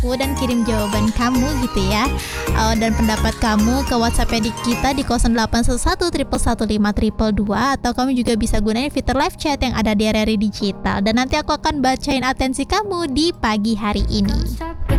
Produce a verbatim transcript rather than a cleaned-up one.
aku dan kirim jawaban kamu gitu ya, uh, dan pendapat kamu ke WhatsApp di kita di nol delapan satu satu satu satu lima dua dua, atau kamu juga bisa gunain fitur live chat yang ada di R R I Digital, dan nanti aku akan bacain atensi kamu di pagi hari ini.